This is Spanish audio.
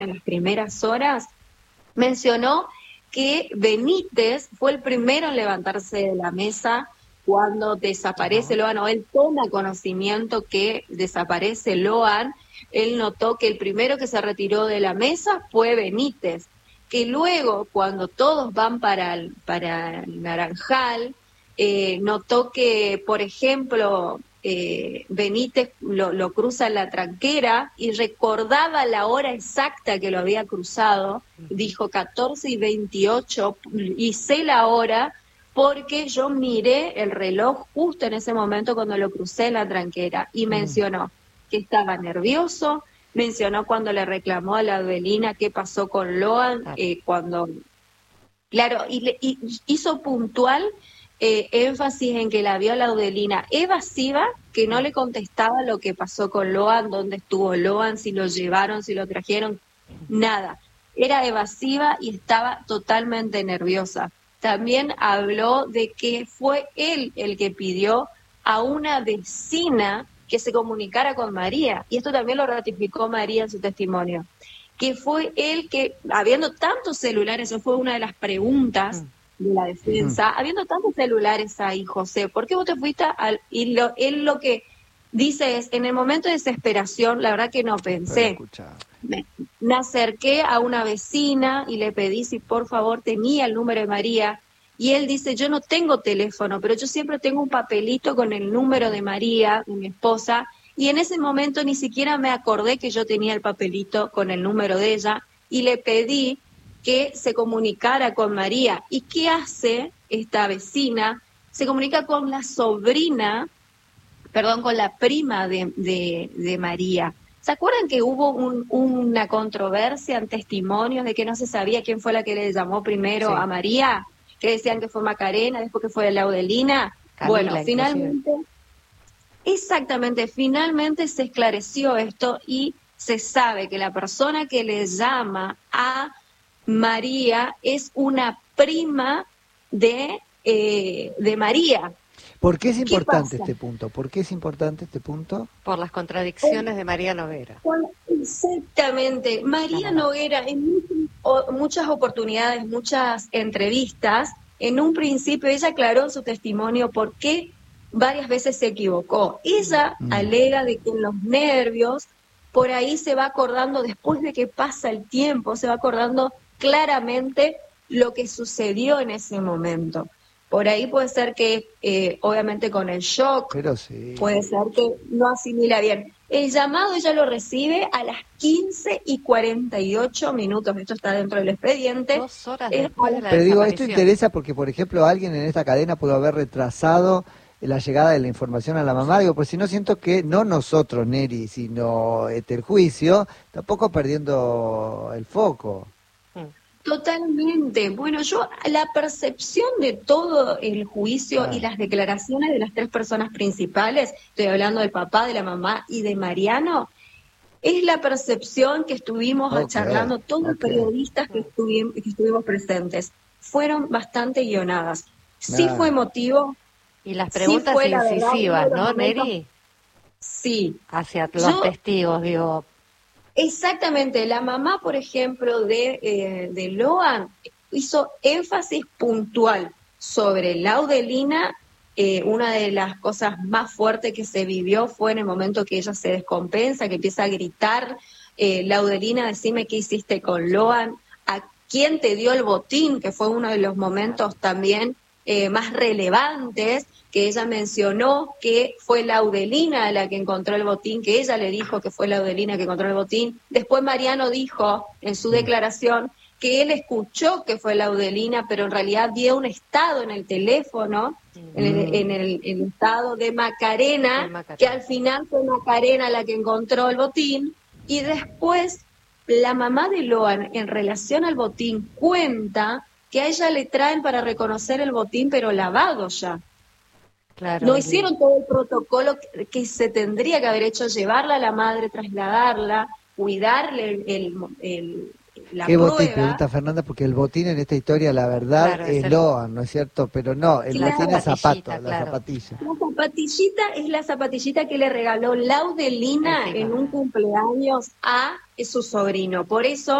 en las primeras horas, mencionó que Benítez fue el primero en levantarse de la mesa cuando desaparece Loan, o él toma conocimiento que desaparece Loan. Él notó que el primero que se retiró de la mesa fue Benítez, que luego cuando todos van para el Naranjal, notó que, por ejemplo, Benítez lo cruza en la tranquera y recordaba la hora exacta que lo había cruzado, dijo 14:28, y sé la hora porque yo miré el reloj justo en ese momento cuando lo crucé en la tranquera, y mencionó que estaba nervioso, mencionó cuando le reclamó a la Adelina qué pasó con Loan, y hizo puntual énfasis en que la vio a la Adelina evasiva, que no le contestaba lo que pasó con Loan, dónde estuvo Loan, si lo llevaron, si lo trajeron, nada. Era evasiva y estaba totalmente nerviosa. También habló de que fue él el que pidió a una vecina que se comunicara con María, y esto también lo ratificó María en su testimonio, que fue él que, habiendo tantos celulares, eso fue una de las preguntas de la defensa, habiendo tantos celulares ahí, José, ¿por qué vos te fuiste él lo que dice es, en el momento de desesperación, la verdad que no pensé, me acerqué a una vecina y le pedí si por favor tenía el número de María, y él dice, yo no tengo teléfono, pero yo siempre tengo un papelito con el número de María, de mi esposa, y en ese momento ni siquiera me acordé que yo tenía el papelito con el número de ella, y le pedí que se comunicara con María. ¿Y qué hace esta vecina? Se comunica con la sobrina, con la prima de María. ¿Se acuerdan que hubo una controversia en testimonios de que no se sabía quién fue la que le llamó primero a María? Que decían que fue Macarena, después que fue la Laudelina. Bueno, finalmente, finalmente se esclareció esto y se sabe que la persona que le llama a María es una prima de María. ¿Por qué es importante este punto? ¿Por qué es importante este punto? Por las contradicciones de María Noguera. Exactamente. María Noguera, en muchas oportunidades, muchas entrevistas, en un principio ella aclaró en su testimonio por qué varias veces se equivocó. Ella alega de que en los nervios, por ahí se va acordando, después de que pasa el tiempo, se va acordando claramente lo que sucedió en ese momento. Por ahí puede ser que, obviamente con el shock, puede ser que no asimila bien. El llamado ella lo recibe a las 15:48. Esto está dentro del expediente. 2 horas después de la Pero digo, desaparición. esto interesa porque, por ejemplo, alguien en esta cadena pudo haber retrasado la llegada de la información a la mamá. Digo, pues si no, siento que no nosotros, Neri, sino el juicio, tampoco perdiendo el foco. Totalmente. Bueno, la percepción de todo el juicio y las declaraciones de las 3 personas principales, estoy hablando del papá, de la mamá y de Mariano, es la percepción que estuvimos charlando todos los periodistas que estuvimos presentes. Fueron bastante guionadas. Sí fue emotivo. Y las preguntas incisivas, ¿no, Neri? Sí. Hacia los testigos, digo. Exactamente, la mamá, por ejemplo, de Loan hizo énfasis puntual sobre Laudelina. Una de las cosas más fuertes que se vivió fue en el momento que ella se descompensa, que empieza a gritar, Laudelina, decime qué hiciste con Loan, a quién te dio el botín, que fue uno de los momentos también más relevantes, que ella mencionó que fue Laudelina la que encontró el botín, que ella le dijo que fue Laudelina que encontró el botín. Después Mariano dijo en su declaración que él escuchó que fue Laudelina, pero en realidad dio un estado en el teléfono, en el estado de Macarena, que al final fue Macarena la que encontró el botín. Y después la mamá de Loan, en relación al botín, cuenta que a ella le traen para reconocer el botín, pero lavado ya. Claro, no hicieron todo el protocolo que se tendría que haber hecho, llevarla a la madre, trasladarla, cuidarle la ¿Qué prueba. botín? Pregunta Fernanda, porque el botín en esta historia, la verdad, es Loan, ¿no es cierto? Pero no, el botín es zapato, la zapatilla. La zapatillita es la zapatillita que le regaló Laudelina en un cumpleaños a es su sobrino. Por eso